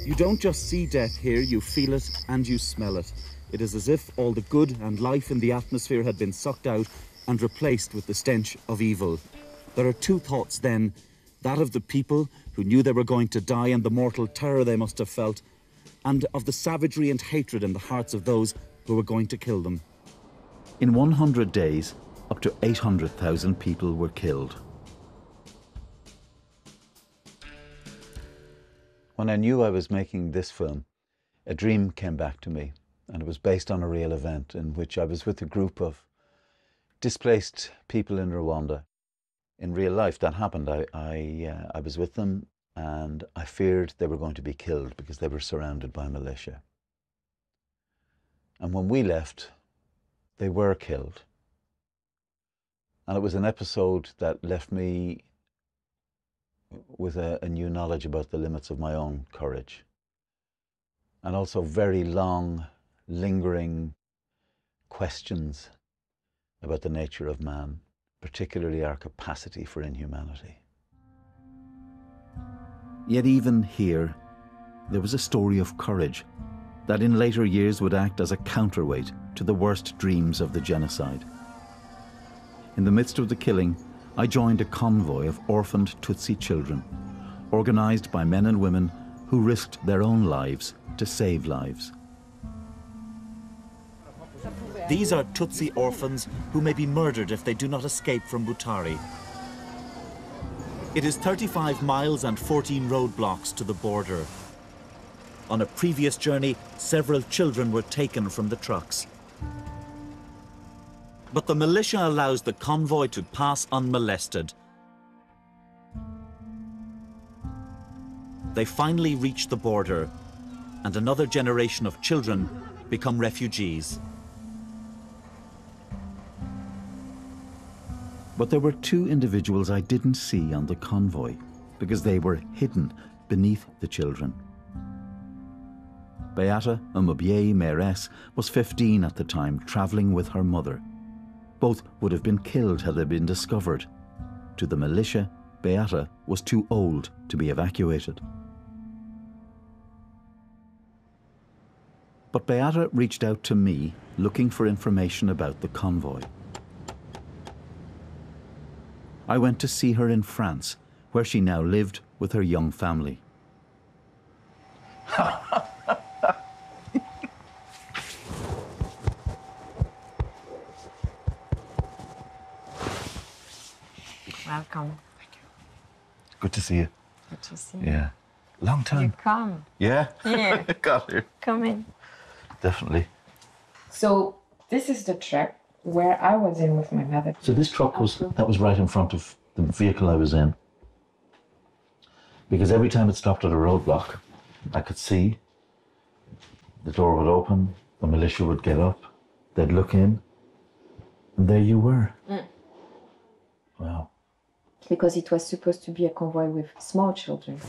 You don't just see death here, you feel it and you smell it. It is as if all the good and life in the atmosphere had been sucked out and replaced with the stench of evil. There are two thoughts then, that of the people who knew they were going to die and the mortal terror they must have felt, and of the savagery and hatred in the hearts of those who were going to kill them. In 100 days, up to 800,000 people were killed. When I knew I was making this film, a dream came back to me, and it was based on a real event in which I was with a group of displaced people in Rwanda. In real life, that happened. I was with them, and I feared they were going to be killed because they were surrounded by militia. And when we left, they were killed. And it was an episode that left me with a new knowledge about the limits of my own courage. And also very long, lingering questions about the nature of man, particularly our capacity for inhumanity. Yet even here, there was a story of courage that in later years would act as a counterweight to the worst dreams of the genocide. In the midst of the killing, I joined a convoy of orphaned Tutsi children, organized by men and women who risked their own lives to save lives. These are Tutsi orphans who may be murdered if they do not escape from Butare. It is 35 miles and 14 roadblocks to the border. On a previous journey, several children were taken from the trucks. But the militia allows the convoy to pass unmolested. They finally reach the border, and another generation of children become refugees. But there were two individuals I didn't see on the convoy because they were hidden beneath the children. Beata Umubye Meres was 15 at the time, traveling with her mother. Both would have been killed had they been discovered. To the militia, Beata was too old to be evacuated. But Beata reached out to me, looking for information about the convoy. I went to see her in France, where she now lived with her young family. Welcome. Thank you. Good to see you. Good to see you. Yeah. Long time. You come. Yeah? Yeah. Got here. Come in. Definitely. So this is the truck where I was in with my mother. So this truck was right in front of the vehicle I was in. Because every time it stopped at a roadblock, I could see the door would open, the militia would get up, they'd look in, and there you were. Mm. Wow. Because it was supposed to be a convoy with small children.